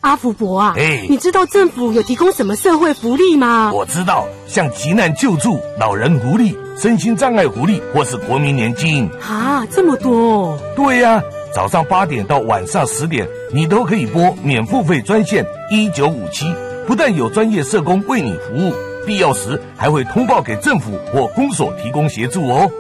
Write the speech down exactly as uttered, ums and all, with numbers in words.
阿福伯啊， 哎， 你知道政府有提供什么社会福利吗？ 我知道，像急难救助、老人福利、身心障碍福利，或是国民年金。 啊，这么多哦！ 对呀、啊，早上八点到晚上十点，你都可以拨免付费专线一九五七，不但有专业社工为你服务，必要时还会通报给政府或公所提供协助哦。